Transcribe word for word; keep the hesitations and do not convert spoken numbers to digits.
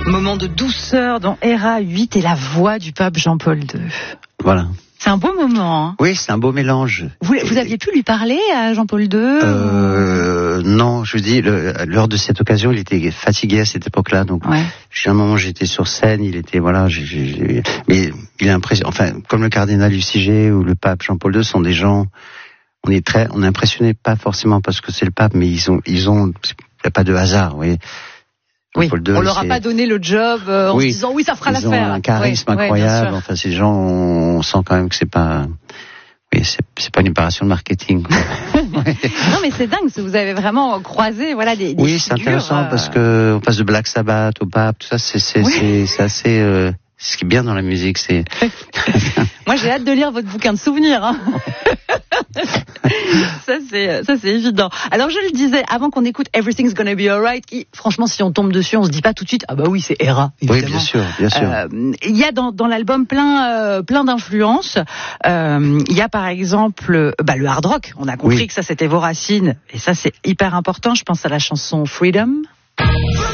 Moment de douceur dans R A huit et la voix du pape Jean-Paul deux. Voilà. C'est un beau moment. Hein. Oui, c'est un beau mélange. Vous, vous aviez pu lui parler à Jean-Paul deux euh, Non, je vous dis, le, lors de cette occasion, il était fatigué à cette époque-là. Donc, ouais. à un moment, j'étais sur scène, il était, voilà, j'ai, j'ai, mais il est impressionnant. Enfin, comme le cardinal Luciger ou le pape Jean-Paul deux sont des gens, on est très, on est impressionné, pas forcément parce que c'est le pape, mais ils ont, ils ont, il n'y a pas de hasard, vous voyez. Oui, deux, on leur a c'est... pas donné le job euh, en oui, se disant oui, ça fera ils l'affaire. Ils ont un charisme oui, incroyable. Oui, enfin, ces gens, on sent quand même que c'est pas, oui, c'est, c'est pas une opération de marketing. Non, mais c'est dingue, vous avez vraiment croisé, voilà, des, des oui, figures, c'est intéressant euh... parce que on passe de Black Sabbath au pape, tout ça, c'est, c'est, oui. c'est, c'est assez. Euh... Ce qui est bien dans la musique, c'est... Moi, j'ai hâte de lire votre bouquin de souvenirs. Hein. ça, c'est, ça, c'est évident. Alors, je le disais, avant qu'on écoute Everything's Gonna Be Alright, qui, franchement, si on tombe dessus, on se dit pas tout de suite, ah bah oui, c'est R A, évidemment. Oui, bien sûr, bien sûr. Il euh, y a dans, dans l'album plein, euh, plein d'influences. Il euh, y a, par exemple, bah, le hard rock. On a compris oui. que ça, c'était vos racines. Et ça, c'est hyper important. Je pense à la chanson Freedom.